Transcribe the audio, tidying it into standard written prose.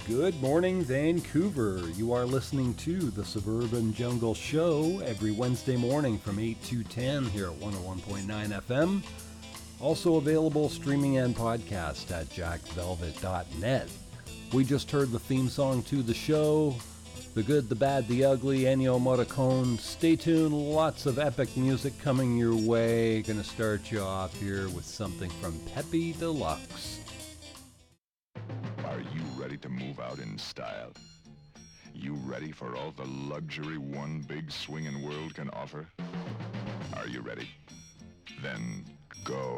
Good morning, Vancouver. You are listening to the Suburban Jungle Show every Wednesday morning from 8 to 10 here at 101.9 FM. Also available streaming and podcast at jackvelvet.net. We just heard the theme song to the show, The Good, the Bad, the Ugly, Ennio Morricone. Stay tuned, lots of epic music coming your way. Gonna start you off here with something from Pepe Deluxe. Are you ready to move out in style? You ready for all the luxury one big swinging world can offer? Are you ready? Then go.